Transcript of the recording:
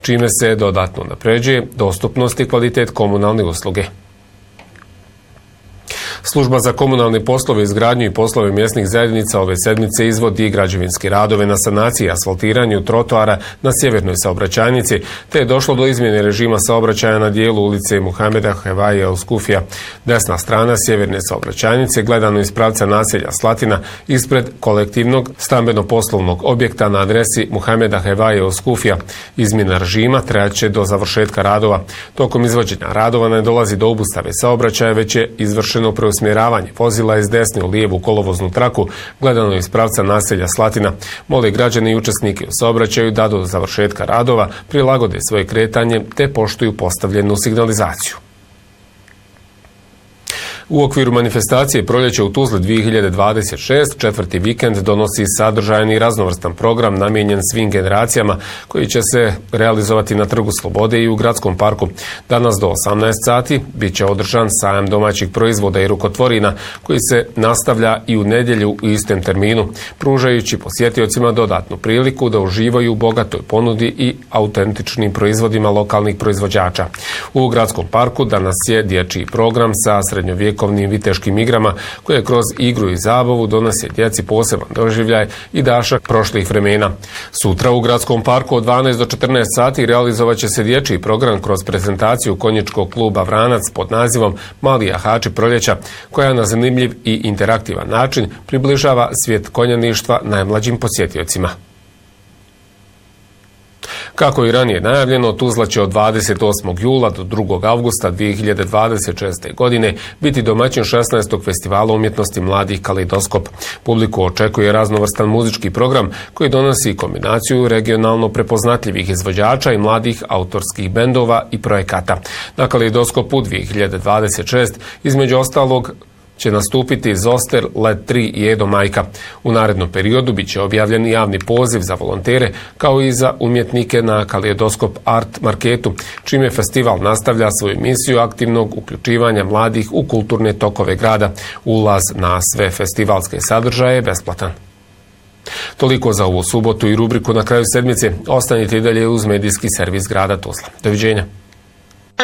čime se dodatno unapređuje dostupnost i kvalitet komunalne usluge. Služba za komunalne poslove, izgradnju i poslove mjesnih zajednica ove sedmice izvodi građevinske radove na sanaciji i asfaltiranju trotoara na sjevernoj saobraćajnici, te je došlo do izmjene režima saobraćaja na dijelu ulice Muhameda Hevaje El Skufija. Desna strana sjeverne saobraćajnice, gledano iz pravca naselja Slatina, ispred kolektivnog stambeno-poslovnog objekta na adresi Muhameda Hevaje El Skufija. Izmjena režima trajaće do završetka radova. Tokom izvođenja radova ne dolazi do obustave saobraćaja, već je izvršeno preusmjeravanje vozila iz desne u lijevu kolovoznu traku, gledano iz pravca naselja Slatina. Moli građani i učesnike u saobraćaju da do završetka radova prilagode svoje kretanje te poštuju postavljenu signalizaciju. U okviru manifestacije Proljeće u Tuzli 2026 četvrti vikend donosi sadržajan i raznovrstan program namijenjen svim generacijama koji će se realizovati na Trgu Slobode i u Gradskom parku. Danas do 18 sati bit će održan sajam domaćih proizvoda i rukotvorina koji se nastavlja i u nedjelju u istom terminu, pružajući posjetiocima dodatnu priliku da uživaju u bogatoj ponudi i autentičnim proizvodima lokalnih proizvođača. U Gradskom parku danas je dječji program sa srednjovjekovnim viteškim igrama koje kroz igru i zabavu donose djeci poseban doživljaj i dašak prošlih vremena. Sutra u Gradskom parku od 12 do 14 sati realizovat će se dječji program kroz prezentaciju konjičkog kluba Vranac pod nazivom Mali jahači proljeća, koja na zanimljiv i interaktivan način približava svijet konjaništva najmlađim posjetiocima. Kako i ranije najavljeno, Tuzla će od 28. jula do 2. avgusta 2026. godine biti domaćin 16. festivala umjetnosti Mladih Kaleidoskop. Publiku očekuje raznovrstan muzički program koji donosi kombinaciju regionalno prepoznatljivih izvođača i mladih autorskih bendova i projekata. Na Kaleidoskopu 2026 između ostalog će nastupiti Zoster, Led 3 i Edo Majka. U narednom periodu bit će objavljen javni poziv za volontere kao i za umjetnike na Kaleidoskop Art Marketu, čime festival nastavlja svoju misiju aktivnog uključivanja mladih u kulturne tokove grada. Ulaz na sve festivalske sadržaje je besplatan. Toliko za ovu subotu i rubriku Na kraju sedmice. Ostanite i dalje uz medijski servis grada Tuzla. Doviđenja.